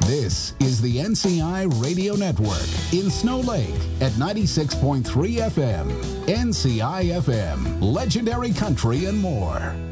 This is the NCI Radio Network in Snow Lake at 96.3 FM. NCI FM, legendary country and more.